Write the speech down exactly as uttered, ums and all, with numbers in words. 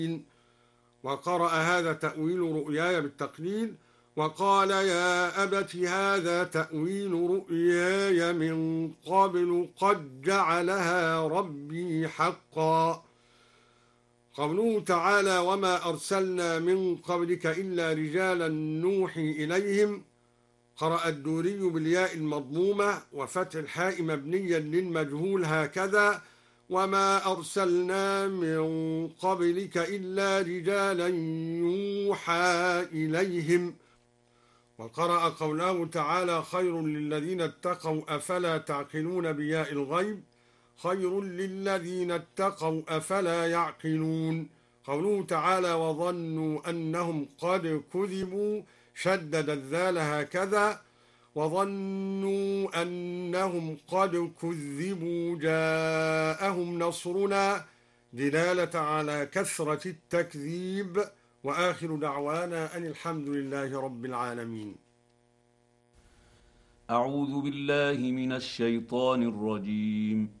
وقرأ هذا تأويل رؤياي بالتقليل، وقال يا أبت هذا تأويل رؤياي من قبل قد جعلها ربي حقا. قوله تعالى وما أرسلنا من قبلك إلا رجالا نوحي إليهم، قرأ الدوري بالياء المضمومة وفتح الحاء مبنيا للمجهول هكذا وما أرسلنا من قبلك إلا رجالا يوحى إليهم. وقرأ قوله تعالى خير للذين اتقوا أفلا تعقلون بياء الغيب، خير للذين اتقوا أفلا يعقلون. قوله تعالى وظنوا أنهم قد كذبوا، شدد الذال هكذا وظنوا أنهم قد كذبوا جاءهم نصرنا، دلالة على كثرة التكذيب. وآخر دعوانا أن الحمد لله رب العالمين. أعوذ بالله من الشيطان الرجيم.